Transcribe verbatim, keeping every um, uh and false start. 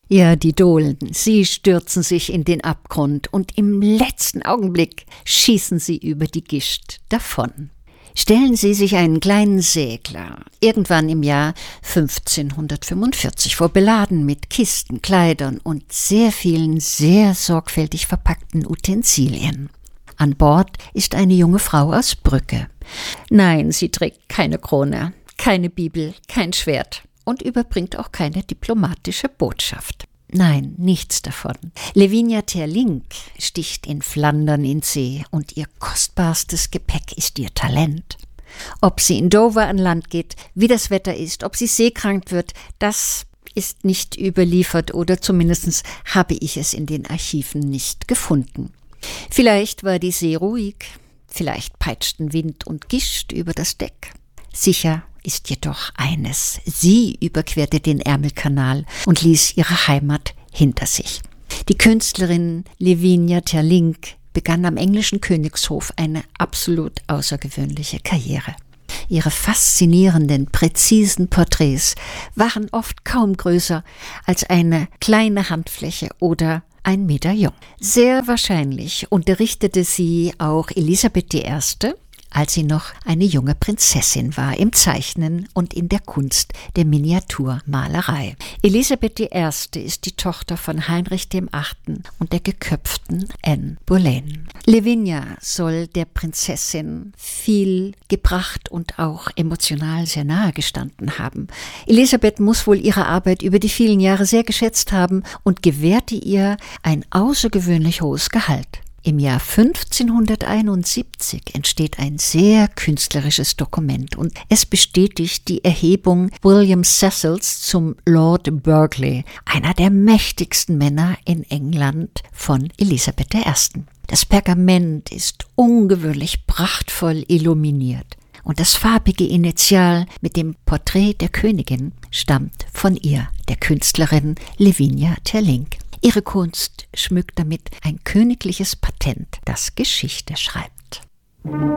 Ja, die Dohlen, sie stürzen sich in den Abgrund und im letzten Augenblick schießen sie über die Gischt davon. Stellen Sie sich einen kleinen Segler, irgendwann im Jahr fünfzehnhundertfünfundvierzig vor, beladen mit Kisten, Kleidern und sehr vielen, sehr sorgfältig verpackten Utensilien. An Bord ist eine junge Frau aus Brügge. Nein, sie trägt keine Krone, keine Bibel, kein Schwert und überbringt auch keine diplomatische Botschaft. Nein, nichts davon. Lavinia Terlingk sticht in Flandern in See und ihr kostbarstes Gepäck ist ihr Talent. Ob sie in Dover an Land geht, wie das Wetter ist, ob sie seekrank wird, das ist nicht überliefert oder zumindest habe ich es in den Archiven nicht gefunden. Vielleicht war die See ruhig, vielleicht peitschten Wind und Gischt über das Deck. Sicher ist jedoch eines: Sie überquerte den Ärmelkanal und ließ ihre Heimat hinter sich. Die Künstlerin Lavinia Terlingk begann am englischen Königshof eine absolut außergewöhnliche Karriere. Ihre faszinierenden, präzisen Porträts waren oft kaum größer als eine kleine Handfläche oder ein Medaillon. Sehr wahrscheinlich unterrichtete sie auch Elisabeth die Erste, als sie noch eine junge Prinzessin war, im Zeichnen und in der Kunst der Miniaturmalerei. Elisabeth die Erste ist die Tochter von Heinrich dem Achten und der geköpften Anne Boleyn. Lavinia soll der Prinzessin viel gebracht und auch emotional sehr nahe gestanden haben. Elisabeth muss wohl ihre Arbeit über die vielen Jahre sehr geschätzt haben und gewährte ihr ein außergewöhnlich hohes Gehalt. Im Jahr fünfzehnhunderteinundsiebzig entsteht ein sehr künstlerisches Dokument und es bestätigt die Erhebung William Cecils zum Lord Burghley, einer der mächtigsten Männer in England, von Elisabeth der Ersten. Das Pergament ist ungewöhnlich prachtvoll illuminiert und das farbige Initial mit dem Porträt der Königin stammt von ihr, der Künstlerin Lavinia Terlingk. Ihre Kunst schmückt damit ein königliches Patent, das Geschichte schreibt.